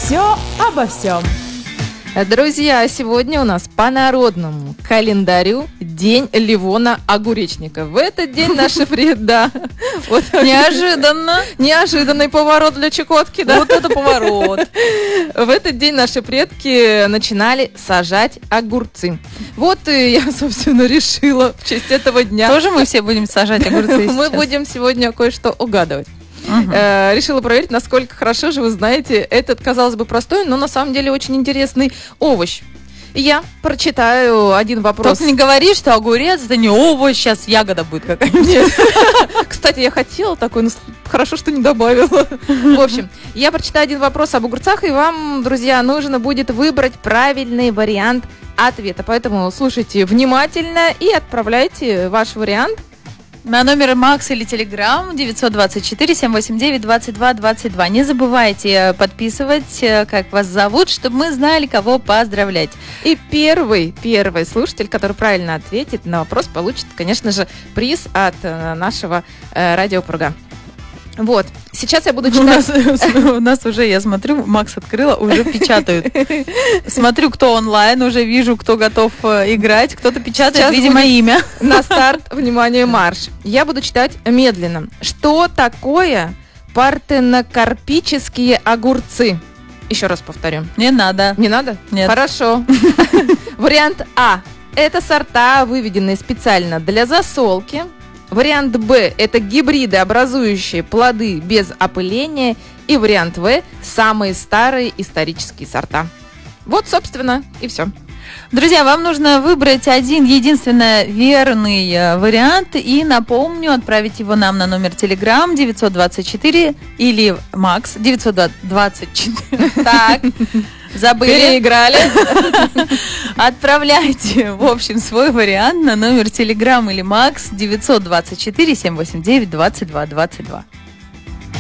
Все обо всем. Друзья, сегодня у нас по народному календарю День Левона Огуречника. В этот день наши да. Вот. Неожиданно. Неожиданный поворот для Чукотки, да? Вот это поворот. В этот день наши предки начинали сажать огурцы. Вот и я, собственно, решила в честь этого дня. Тоже мы все будем сажать огурцы. Мы будем сегодня кое-что угадывать. Решила проверить, насколько хорошо же вы знаете этот, казалось бы, простой, но на самом деле очень интересный овощ. Я прочитаю один вопрос. Только не говори, что огурец это не овощ, сейчас ягода будет какая-нибудь. Кстати, я хотела такой, но хорошо, что не добавила. В общем, я прочитаю один вопрос об огурцах, и вам, друзья, нужно будет выбрать правильный вариант ответа. Поэтому слушайте внимательно и отправляйте ваш вариант на номер Макс или Телеграм 924-789-2222. Не забывайте подписывать, как вас зовут, чтобы мы знали, кого поздравлять. И первый слушатель, который правильно ответит на вопрос, получит, конечно же, приз от нашего радиопурга. Вот, сейчас я буду читать. У нас уже, я смотрю, Макс открыла, уже печатают. Смотрю, кто онлайн, уже вижу, кто готов играть. Кто-то печатает, сейчас, видимо, имя. На старт, внимание, марш. Я буду читать медленно. Что такое партенокарпические огурцы? Еще раз повторю. Не надо. Не надо? Нет. Хорошо. Вариант А. Это сорта, выведенные специально для засолки. Вариант Б – это гибриды, образующие плоды без опыления. И вариант В – самые старые исторические сорта. Вот, собственно, и все. Друзья, вам нужно выбрать один единственно верный вариант. И напомню, отправить его нам на номер Telegram 924 или Макс 924. Так, забыли. Переиграли. Отправляйте, в общем, свой вариант на номер Telegram или Макс 924-789-2222.